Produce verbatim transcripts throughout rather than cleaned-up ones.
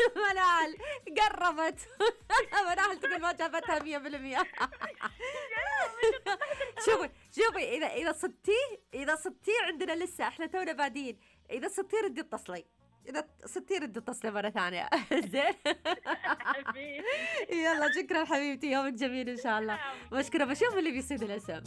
منال قربت. منال تقول ما جابتها مية بالمية. شوفي شوفي إذا إذا صدتيه إذا صدتيه عندنا لسه إحنا تونا بادين. إذا صدتيه ردي اتصلي. إذا صدتيه ردي اتصلي مرة ثانية. زين. يلا شكرا حبيبتي، يومك جميل إن شاء الله. مشكورة. بشوف اللي بيصيد الاسم.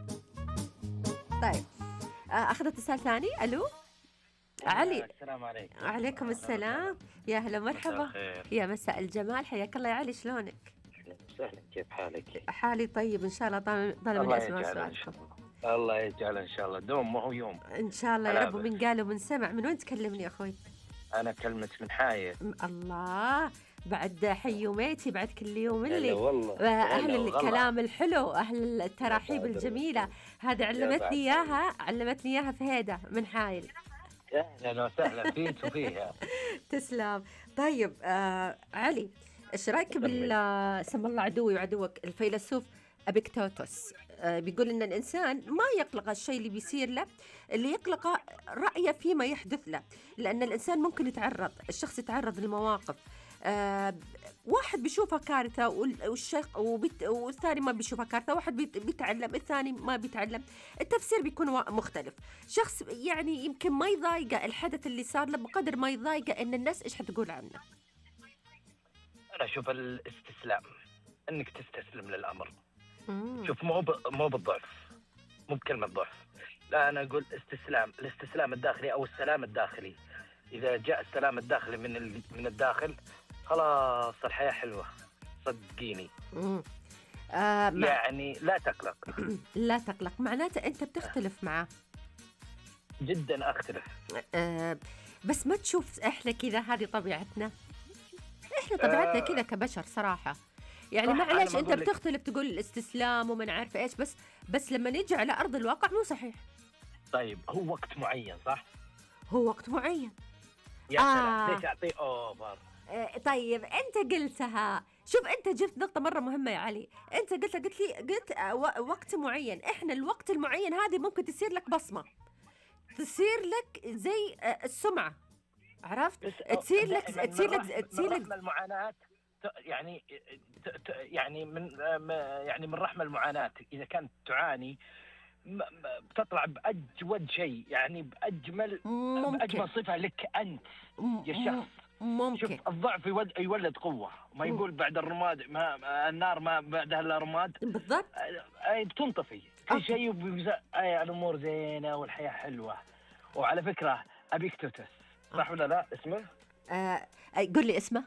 طيب أخذت اتصال ثاني. ألو علي. السلام عليكم. وعليكم السلام. يا هلا مرحبا. يا مساء الجمال، حياك الله يا علي، شلونك؟ سهلا، كيف حالك؟ حالي طيب إن شاء الله. طالما أسمع سؤالكم. الله يجعل إن شاء الله دوم، ما هو يوم إن شاء الله يا رب. من قال ومن سمع. من وين تكلمني أخوي؟ أنا كلمت من حاية. الله، بعد حي يوميتي بعد كل يوم اللي والله. أهل الكلام الحلو، أهل التراحيب الجميلة، هذا علمتني إياها علمتني إياها فهيدة من حايل. أهلا وسهلا فيك وفيها. تسلم. طيب آه علي، إيش رأيك بال سم الله عدوي وعدوك الفيلسوف أبيكتوتوس؟ آه بيقول إن الإنسان ما يقلق الشيء اللي بيصير له، اللي يقلقه رأيه فيما يحدث له، لأن الإنسان ممكن يتعرض، الشخص يتعرض لمواقف آه واحد بيشوفها كارثة والشيخ وبيت والثاني ما بيشوفها كارثة، واحد بيت بيتعلم الثاني ما بيتعلم، التفسير بيكون مختلف. شخص يعني يمكن ما يضايقه الحدث اللي صار له بقدر ما يضايقه إن الناس إيش حتقول عنه. أنا أشوف الاستسلام، إنك تستسلم للأمر. مم. شوف مو ب... مو بالضعف، مو بكلمة ضعف، لا أنا أقول استسلام، الاستسلام الداخلي أو السلام الداخلي. إذا جاء السلام الداخلي من ال... من الداخل خلاص الحياة حلوة صدقيني. آه مع... يعني لا تقلق. لا تقلق معناته أنت بتختلف معه. جدا أختلف. آه بس ما تشوف إحنا كذا، هذه طبيعتنا، إحنا طبيعتنا آه كذا كبشر صراحة. يعني معلش أنت بتختلف تقول الاستسلام ومن عارفة إيش، بس بس لما نيجي على أرض الواقع مو صحيح. طيب هو وقت معين صح؟ هو وقت معين. يا آه. سلام ليش أعطيه أوفر؟ آه طيب أنت قلتها، شوف أنت جبت نقطة مرة مهمة يا علي، أنت قلت قلت لي قلت آه وقت معين. إحنا الوقت المعين هذه ممكن تصير لك بصمة، تصير لك زي آه السمعة، عرفت؟ تصير لك تصير لك تصير لك المعاناة يعني يعني من يعني من رحم المعاناة. إذا كانت تعاني بتطلع بأجود شيء، يعني بأجمل ممكن. بأجمل صفة لك أنت يا شخص. ممكن. شوف الضعف يولد قوة، ما يقول بعد الرماد ما النار ما بعدها إلا رماد. بالضبط. أي بتنطفي كل شيء أي الأمور زينة والحياة حلوة. وعلى فكرة أبيكتوتس صح ولا لا اسمه؟ آه قل لي اسمه.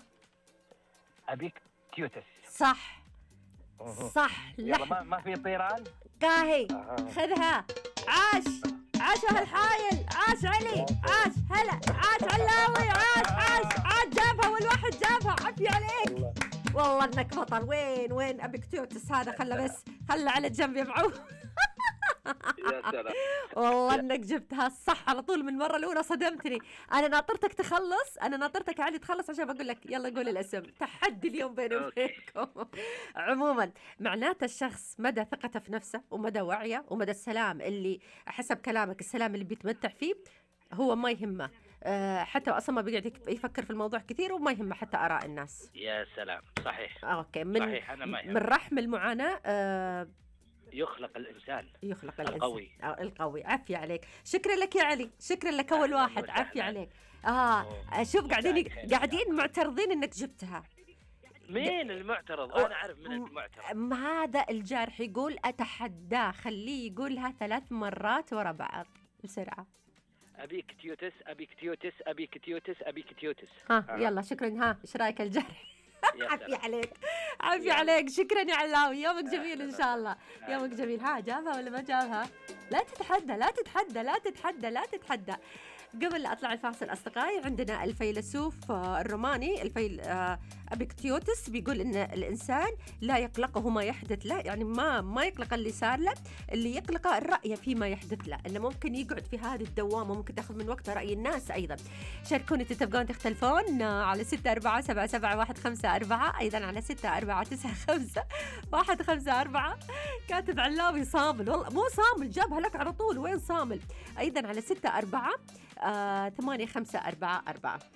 أبيكتوتس صح صح. يلا ما, ما في طيران كاهي. آه. خذها. عاش عاش أهل حايل، عاش علي، عاش هلا، عاش علاوي، عاش عاش عاش جابها والواحد جابها. عفي عليك والله انك بطل. وين وين أبيكتوتس هذا؟ خله بس خله على جنب يا معو. يا سلام والله انك جبتها صح على طول من المره الاولى، صدمتني. انا ناطرتك تخلص، انا ناطرتك علي تخلص عشان بقول لك يلا قول الاسم. تحدي اليوم بيني وبينكم. عموما معناته الشخص مدى ثقته في نفسه ومدى وعيه ومدى السلام اللي حسب كلامك السلام اللي بيتمتع فيه هو ما يهمه. أه حتى اصلا ما بيقعد يفكر في الموضوع كثير وما يهمه حتى اراء الناس. يا سلام صحيح. اوكي. من صحيح. أنا ما من رحم المعاناه أه يخلق الإنسان يخلق الإنسان القوي القوي. عفي عليك. شكرا لك يا علي، شكرا لك أول واحد. عفي عليك. آه شوف قاعدين قاعدين معترضين إنك جبتها. مين المعترض؟ أنا أعرف من المعترض. هذا الجارح يقول أتحداه خليه يقولها ثلاث مرات ورا بعض بسرعة. أبيكتوتس أبيكتوتس أبيكتوتس أبيكتوتس. ها آه. يلا شكرا. ها إيش رأيك الجارح؟ عفي عليك عفي عليك. شكرا يا علاوي، يومك جميل إن شاء الله. يومك جميل. ها جابها ولا ما جابها؟ لا تتحدى لا تتحدى لا تتحدى لا تتحدى. قبل لا أطلع الفاصل أصدقائي عندنا الفيلسوف الروماني الفيل أبيكتوتس بيقول إن الإنسان لا يقلقه ما يحدث له، يعني ما ما يقلق اللي صار له، اللي يقلقه الرأي فيما يحدث له، إنه ممكن يقعد في هذه الدوامة ممكن تأخذ من وقته رأي الناس. أيضا شاركوني تتبقون تختلفون على ستة أربعة سبعة سبعة واحد خمسة أربعة، أيضا على ستة أربعة تسعة خمسة واحد خمسة أربعة. كاتب علاوي صامل، والله مو صامل جابها لك على طول. وين صامل؟ أيضا على ستة أربعة آه ثمانية خمسة أربعة أربعة.